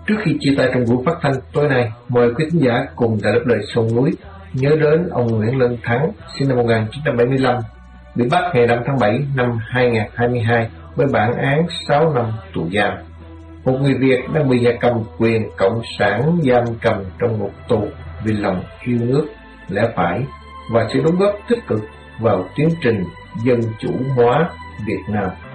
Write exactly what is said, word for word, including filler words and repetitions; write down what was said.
Trước khi chia tay trong buổi phát thanh tối nay, mời quý khán giả cùng tại lớp đời sông núi nhớ đến ông Nguyễn Lân Thắng, sinh năm một nghìn chín trăm bảy mươi lăm, bị bắt ngày năm tháng bảy năm hai nghìn không trăm hai mươi hai với bản án sáu năm tù giam. Một người Việt đang bị nhà cầm quyền cộng sản giam cầm trong ngục tù vì lòng yêu nước, lẽ phải và sự đóng góp tích cực vào tiến trình dân chủ hóa Việt Nam.